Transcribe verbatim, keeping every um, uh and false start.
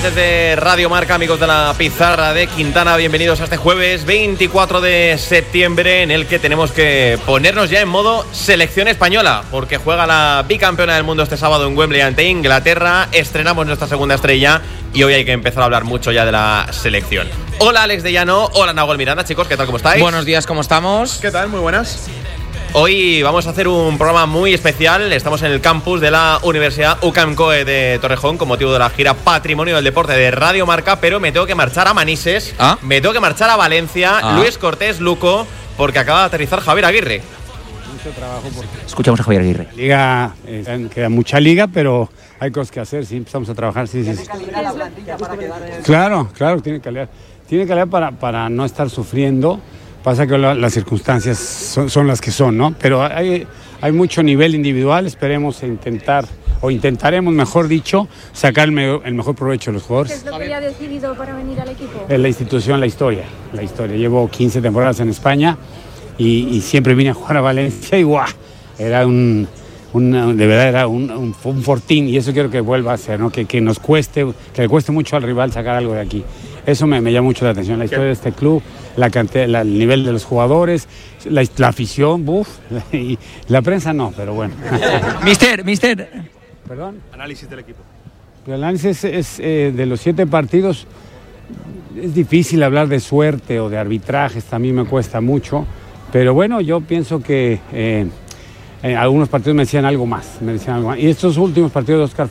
oyentes de Radio Marca, amigos de la pizarra de Quintana, bienvenidos a este jueves veinticuatro de septiembre, en el que tenemos que ponernos ya en modo selección española, porque juega la bicampeona del mundo este sábado en Wembley ante Inglaterra. Estrenamos nuestra segunda estrella y hoy hay que empezar a hablar mucho ya de la selección. Hola Alex de Llano, hola Nahuel Miranda, chicos, ¿qué tal, cómo estáis? Buenos días, ¿cómo estamos? ¿Qué tal? Muy buenas. Hoy vamos a hacer un programa muy especial. Estamos en el campus de la Universidad U C A M COE de Torrejón con motivo de la gira Patrimonio del Deporte de Radio Marca, pero me tengo que marchar a Manises, ¿Ah? me tengo que marchar a Valencia, ¿Ah? Luis Cortés Luco, porque acaba de aterrizar Javier Aguirre. Mucho trabajo porque Escuchamos a Javier Aguirre. la liga, eh, queda mucha liga, pero hay cosas que hacer, sí, empezamos a trabajar, sí, sí, sí. Claro, claro, tiene calidad. Tiene calidad para, para no estar sufriendo. Pasa que la, las circunstancias son, son las que son, ¿no? Pero hay, hay mucho nivel individual, esperemos intentar, o intentaremos, mejor dicho, sacar el, me, el mejor provecho de los ¿Qué jugadores. es lo que le ha decidido para venir al equipo? Es la institución, la historia, la historia. Llevo quince temporadas en España y, y siempre vine a jugar a Valencia y ¡guau! Era un, un de verdad era un, un, un fortín, y eso quiero que vuelva a ser, ¿no? Que, que nos cueste, que le cueste mucho al rival sacar algo de aquí. Eso me, me llama mucho la atención, la historia de este club, la cantidad, la, el nivel de los jugadores, la, la afición, buf, y la prensa no, pero bueno. Mister, mister. ¿Perdón? Análisis del equipo. El análisis es, es eh, de los siete partidos, es difícil hablar de suerte o de arbitrajes, también me cuesta mucho, pero bueno, yo pienso que eh, eh, algunos partidos me decían algo más, me decían algo más. Y estos últimos partidos de Óscar